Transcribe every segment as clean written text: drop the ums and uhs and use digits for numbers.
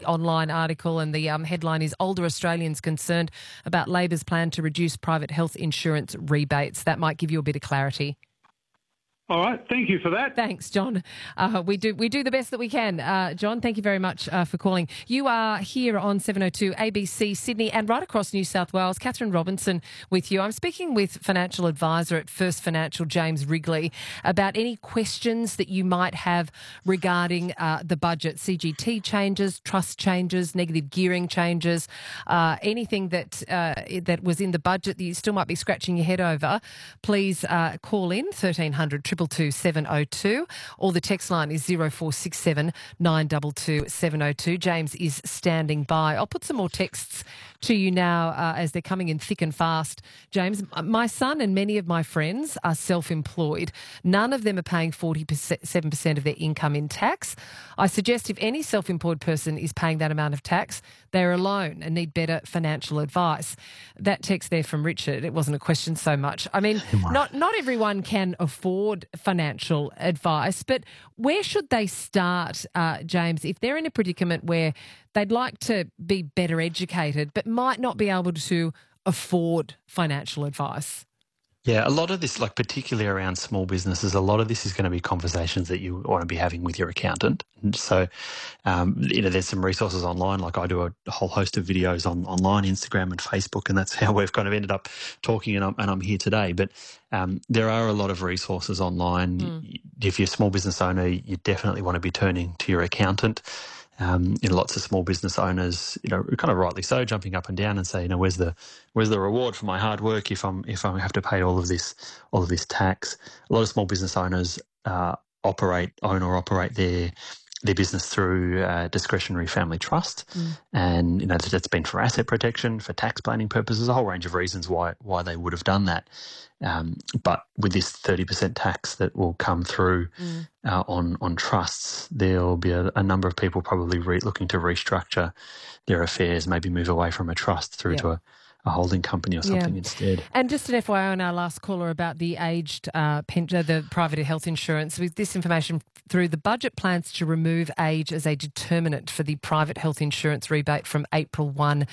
online article, and the headline is Older Australians Concerned About Labor's Plan to Reduce Private Health Insurance Rebates. That might give you a bit of clarity. All right, thank you for that. Thanks, John. We do the best that we can. John, thank you very much for calling. You are here on 702 ABC Sydney and right across New South Wales. Catherine Robinson with you. I'm speaking with financial advisor at First Financial, James Wrigley, about any questions that you might have regarding the budget, CGT changes, trust changes, negative gearing changes, anything that was in the budget that you still might be scratching your head over. Please call in 1300 222 702, or the text line is 0467 922 702. James is standing by. I'll put some more texts to you now as they're coming in thick and fast. James, my son and many of my friends are self-employed. None of them are paying 47% of their income in tax. I suggest if any self-employed person is paying that amount of tax, they're alone and need better financial advice. That text there from Richard, it wasn't a question so much. I mean, not everyone can afford financial advice, but where should they start, James, if they're in a predicament where they'd like to be better educated but might not be able to afford financial advice? Yeah, a lot of this, like particularly around small businesses, a lot of this is going to be conversations that you want to be having with your accountant. And so, there's some resources online. Like I do a whole host of videos online, Instagram and Facebook, and that's how we've kind of ended up talking. And I'm here today. But there are a lot of resources online. If you're a small business owner, you definitely want to be turning to your accountant. Lots of small business owners, kind of rightly so, jumping up and down and say, where's the reward for my hard work if I have to pay all of this tax? A lot of small business owners own or operate their business through discretionary family trust, and that's been for asset protection, for tax planning purposes, a whole range of reasons why they would have done that. But with this 30% tax that will come through on trusts, there'll be a number of people probably looking to restructure their affairs, maybe move away from a trust through to a holding company or something instead. And just an FYI on our last caller about the aged the private health insurance, with this information through, the budget plans to remove age as a determinant for the private health insurance rebate from April 1,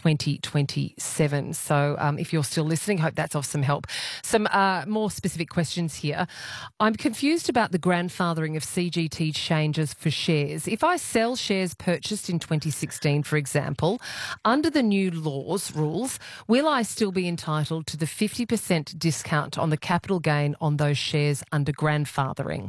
2027. So if you're still listening, hope that's of some help. Some more specific questions here. I'm confused about the grandfathering of CGT changes for shares. If I sell shares purchased in 2016, for example, under the new rules, will I still be entitled to the 50% discount on the capital gain on those shares under grandfathering?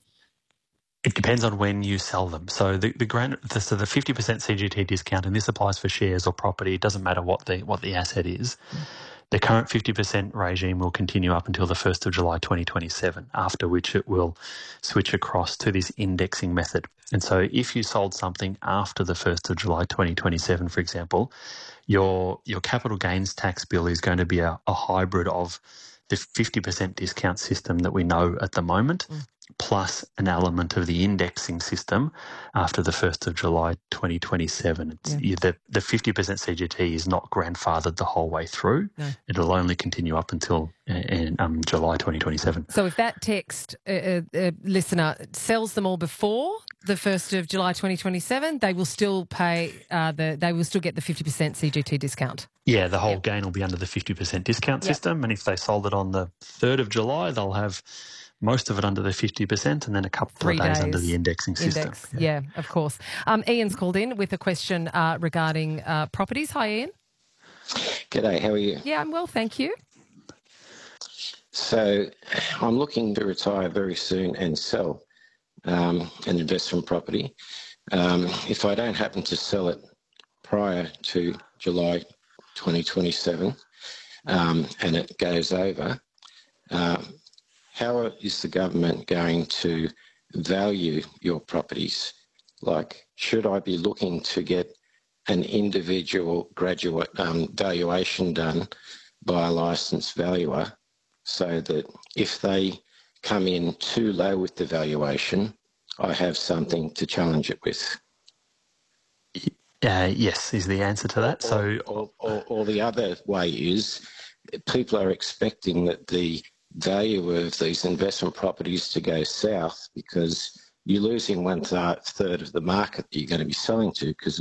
It depends on when you sell them. So the 50% CGT discount, and this applies for shares or property, it doesn't matter what the asset is. The current 50% regime will continue up until the 1st of July 2027, after which it will switch across to this indexing method. And so if you sold something after the 1st of July 2027, for example, your capital gains tax bill is going to be a hybrid of the 50% discount system that we know at the moment, plus an element of the indexing system after the 1st of July 2027. The 50% CGT is not grandfathered the whole way through. No. It'll only continue up until July 2027. So if that text listener sells them all before the 1st of July 2027, they will still pay they will still get the 50% CGT discount. Yeah, the whole gain will be under the 50% discount system, and if they sold it on the 3rd of July, they'll have most of it under the 50% and then a couple of days under the indexing system. Yeah, of course. Ian's called in with a question regarding properties. Hi, Ian. G'day, how are you? Yeah, I'm well, thank you. So I'm looking to retire very soon and sell an investment property. If I don't happen to sell it prior to July 2027 and it goes over, how is the government going to value your properties? Like, should I be looking to get an individual graduate valuation done by a licensed valuer so that if they come in too low with the valuation, I have something to challenge it with? Yes, is the answer to that. Or the other way is people are expecting that the value of these investment properties to go south because you're losing 1/3 of the market that you're going to be selling to because